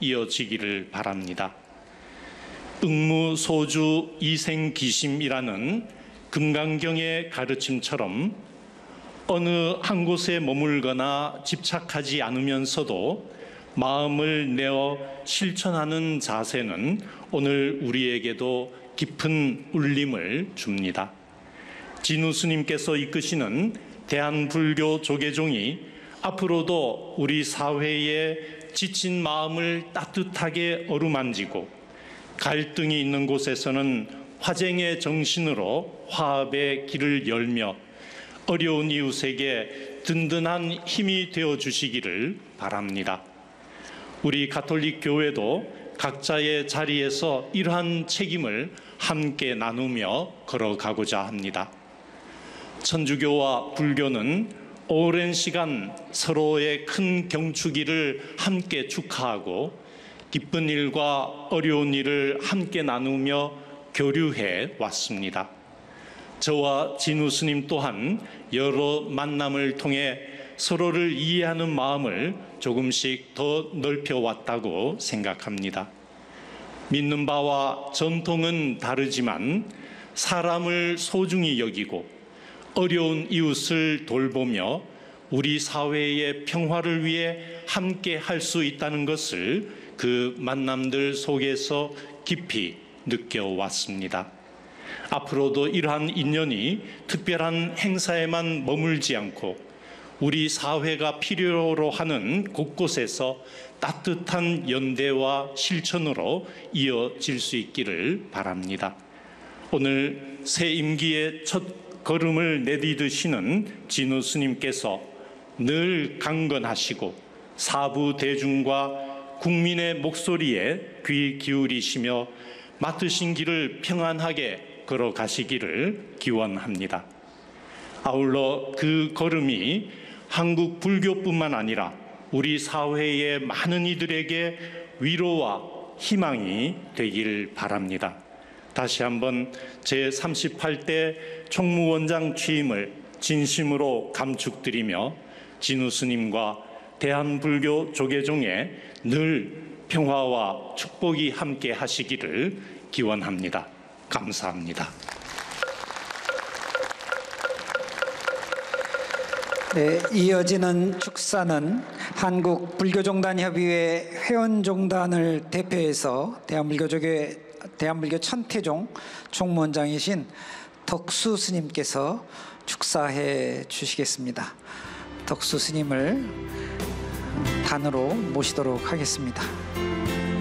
이어지기를 바랍니다. 응무소주 이생기심이라는 금강경의 가르침처럼 어느 한 곳에 머물거나 집착하지 않으면서도 마음을 내어 실천하는 자세는 오늘 우리에게도 깊은 울림을 줍니다. 진우 스님께서 이끄시는 대한불교 조계종이 앞으로도 우리 사회의 지친 마음을 따뜻하게 어루만지고 갈등이 있는 곳에서는 화쟁의 정신으로 화합의 길을 열며 어려운 이웃에게 든든한 힘이 되어 주시기를 바랍니다. 우리 가톨릭 교회도 각자의 자리에서 이러한 책임을 함께 나누며 걸어가고자 합니다. 천주교와 불교는 오랜 시간 서로의 큰 경축일을 함께 축하하고 기쁜 일과 어려운 일을 함께 나누며 교류해 왔습니다. 저와 진우 스님 또한 여러 만남을 통해 서로를 이해하는 마음을 조금씩 더 넓혀왔다고 생각합니다. 믿는 바와 전통은 다르지만 사람을 소중히 여기고 어려운 이웃을 돌보며 우리 사회의 평화를 위해 함께 할 수 있다는 것을 그 만남들 속에서 깊이 느껴왔습니다. 앞으로도 이러한 인연이 특별한 행사에만 머물지 않고 우리 사회가 필요로 하는 곳곳에서 따뜻한 연대와 실천으로 이어질 수 있기를 바랍니다. 오늘 새 임기의 첫 걸음을 내디디시는 진우 스님께서 늘 강건하시고 사부 대중과 국민의 목소리에 귀 기울이시며 맡으신 길을 평안하게 걸어가시기를 기원합니다. 아울러 그 걸음이 한국 불교뿐만 아니라 우리 사회의 많은 이들에게 위로와 희망이 되길 바랍니다. 다시 한번 제38대 총무원장 취임을 진심으로 감축드리며 진우 스님과 대한불교 조계종에 늘 평화와 축복이 함께 하시기를 기원합니다. 감사합니다. 네, 이어지는 축사는 한국불교종단협의회 회원종단을 대표해서 대한불교 천태종 총무원장이신 덕수 스님께서 축사해 주시겠습니다. 덕수 스님을 단으로 모시도록 하겠습니다.